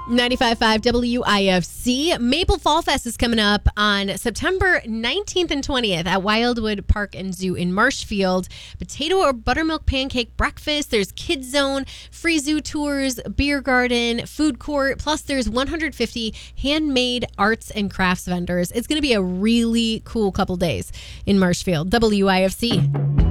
95.5 WIFC. Maple Fall Fest is coming up on September 19th and 20th at Wildwood Park and Zoo in Marshfield. Potato or buttermilk pancake breakfast. There's Kids Zone, free zoo tours, beer garden, food court. Plus, there's 150 handmade arts and crafts vendors. It's going to be a really cool couple days in Marshfield. WIFC.